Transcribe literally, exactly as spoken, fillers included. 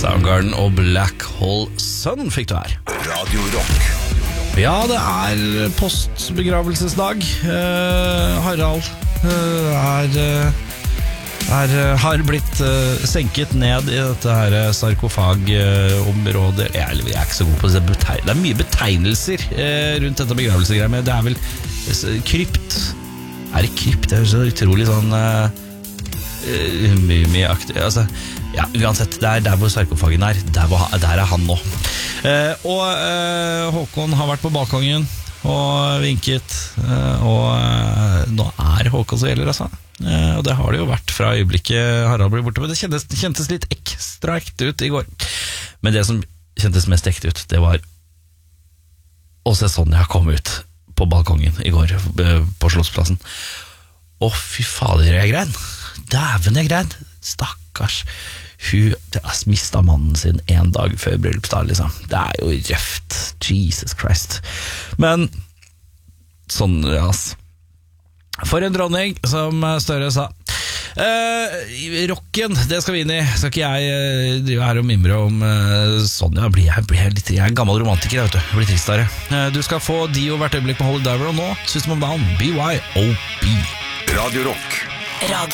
Soundgarden og Black Hole Sun fikk du her. Radio Rock. Ja, det er postbegravelsesdag. eh, Harald eh, er, eh, er har blitt eh, senket ned i dette her sarkofagområdet. jeg, jeg er ikke så god på det. Det er mye betegnelser eh, rundt dette begravelsesgreiet, men det er vel krypt. Er det krypt? Det er så utrolig sånn uh, mye, mye aktiv. Altså, ja, uansett, det er der hvor sarkofagen er. Der, hvor, der er han nå. Uh, og uh, Håkon har vært på balkongen og vinket. Uh, og uh, nå er Håkon så gjelder, altså. Uh, og det har det jo vært fra øyeblikket Harald ble borte. Men det kjentes, det kjentes litt ekstra ekte ut i går. Men det som kjentes mest ekte ut, det var å se Sonja komme ut på balkongen i går på Slottsplassen. Å, fy fader, jeg grein. Dæven, jeg grein. Stakkars. Hun har mistet mannen sin en dag før bryllupsdag, liksom. Det er jo røft. Jesus Christ. Men sånn, ja, ass. For en dronning, som Støre sa. Uh, rocken, det skal vi inn i. Skal ikke jeg uh, drive her og mimre om uh, Sonja. Blir jeg, blir jeg, litt, jeg er en gammel romantiker, vet du. Jeg blir trist der. uh, Du skal få Dio hvert øyeblikk med Holy Diver. Og nå, System of Down, B Y O B. Radio Rock. Radio